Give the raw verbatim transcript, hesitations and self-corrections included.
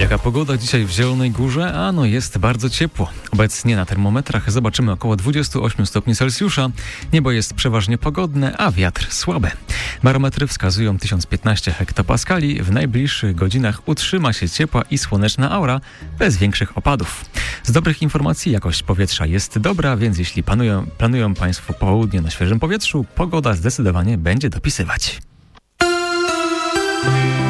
Jaka pogoda dzisiaj w Zielonej Górze? Ano jest bardzo ciepło. Obecnie na termometrach zobaczymy około dwadzieścia osiem stopni Celsjusza. Niebo jest przeważnie pogodne, a wiatr słaby. Barometry wskazują tysiąc piętnaście hektopaskali. W najbliższych godzinach utrzyma się ciepła i słoneczna aura bez większych opadów. Z dobrych informacji jakość powietrza jest dobra, więc jeśli planują, planują Państwo południe na świeżym powietrzu, pogoda zdecydowanie będzie dopisywać.